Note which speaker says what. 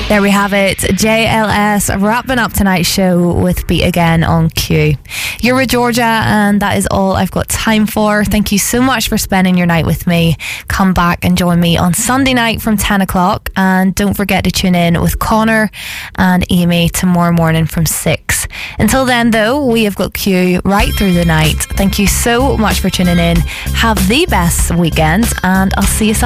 Speaker 1: There we have it. JLS wrapping up tonight's show with Beat Again on Q. You're with Georgia, and that is all I've got time for. Thank you so much for spending your night with me. Come back and join me on Sunday night from 10 o'clock. And don't forget to tune in with Connor and Amy tomorrow morning from 6. Until then, though, we have got Q right through the night. Thank you so much for tuning in. Have the best weekend, and I'll see you Sunday.